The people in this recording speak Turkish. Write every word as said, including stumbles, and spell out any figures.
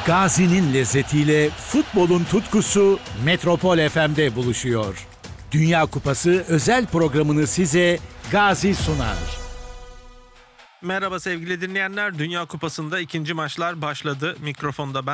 Gazi'nin lezzetiyle futbolun tutkusu Metropol F M'de buluşuyor. Dünya Kupası özel programını size Gazi sunar. Merhaba sevgili dinleyenler. Dünya Kupası'nda ikinci maçlar başladı. Mikrofonda ben